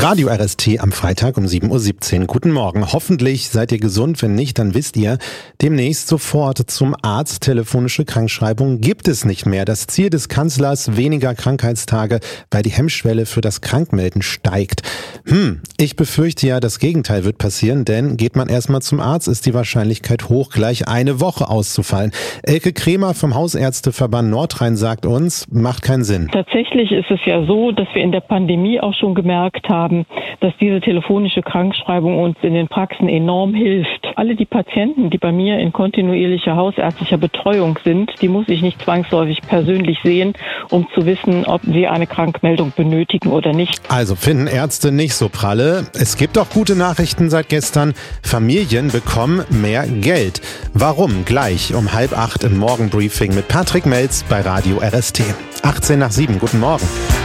Radio RST am Freitag um 7.17 Uhr. Guten Morgen. Hoffentlich seid ihr gesund. Wenn nicht, dann wisst ihr, demnächst sofort zum Arzt. Telefonische Krankschreibung gibt es nicht mehr. Das Ziel des Kanzlers: weniger Krankheitstage, weil die Hemmschwelle für das Krankmelden steigt. Ich befürchte ja, das Gegenteil wird passieren, denn geht man erstmal zum Arzt, ist die Wahrscheinlichkeit hoch, gleich eine Woche auszufallen. Elke Kremer vom Hausärzteverband Nordrhein sagt uns, macht keinen Sinn. Tatsächlich ist es ja so, dass wir in der Pandemie auch schon gemerkt haben, dass diese telefonische Krankschreibung uns in den Praxen enorm hilft. Alle die Patienten, die bei mir in kontinuierlicher hausärztlicher Betreuung sind, die muss ich nicht zwangsläufig persönlich sehen, um zu wissen, ob sie eine Krankmeldung benötigen oder nicht. Also finden Ärzte nicht so pralle. Es gibt auch gute Nachrichten seit gestern. Familien bekommen mehr Geld. Warum? Gleich um 7:30 im Morgenbriefing mit Patrick Melz bei Radio RST. 7:18. Guten Morgen.